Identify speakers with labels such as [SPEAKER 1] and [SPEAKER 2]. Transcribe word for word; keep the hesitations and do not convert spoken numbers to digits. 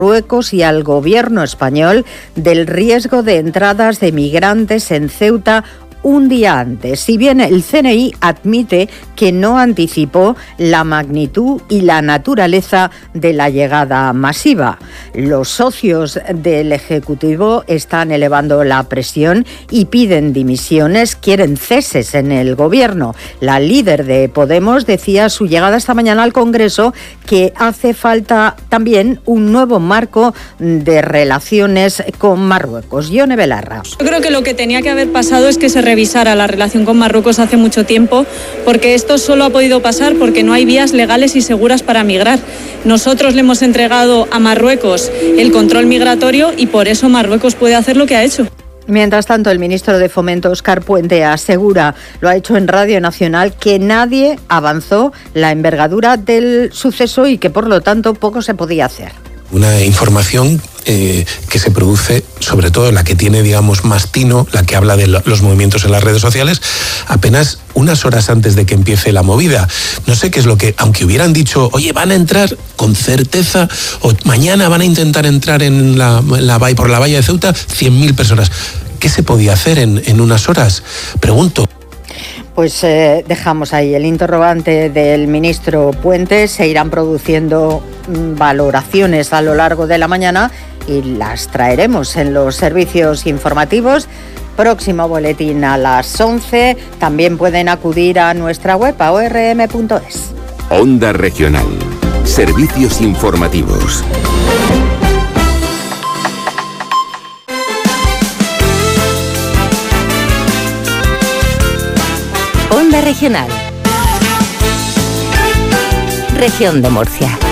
[SPEAKER 1] Marruecos y al gobierno español del riesgo de entradas de migrantes en Ceuta un día antes. Si bien el C N I admite que no anticipó la magnitud y la naturaleza de la llegada masiva. Los socios del Ejecutivo están elevando la presión y piden dimisiones, quieren ceses en el gobierno. La líder de Podemos decía a su llegada esta mañana al Congreso que hace falta también un nuevo marco de relaciones con Marruecos. Yone Belarra.
[SPEAKER 2] Yo creo que lo que tenía que haber pasado es que se revisara la relación con Marruecos hace mucho tiempo, porque esto solo ha podido pasar porque no hay vías legales y seguras para migrar. Nosotros le hemos entregado a Marruecos el control migratorio y por eso Marruecos puede hacer lo que ha hecho.
[SPEAKER 1] Mientras tanto, el ministro de Fomento, Óscar Puente, asegura, lo ha hecho en Radio Nacional, que nadie avanzó la envergadura del suceso y que por lo tanto poco se podía hacer.
[SPEAKER 3] Una información eh, que se produce, sobre todo la que tiene, digamos, más tino, la que habla de lo, los movimientos en las redes sociales, apenas unas horas antes de que empiece la movida. No sé qué es lo que, aunque hubieran dicho, oye, van a entrar con certeza, o mañana van a intentar entrar en la, la por la valla de Ceuta cien mil personas. ¿Qué se podía hacer en, en unas horas? Pregunto.
[SPEAKER 1] Pues eh, dejamos ahí el interrogante del ministro Puente. Se irán produciendo mm, valoraciones a lo largo de la mañana y las traeremos en los servicios informativos. Próximo boletín a las once. También pueden acudir a nuestra web a o erre eme punto es.
[SPEAKER 4] Onda Regional. Servicios informativos.
[SPEAKER 5] Onda Regional. Región de Murcia.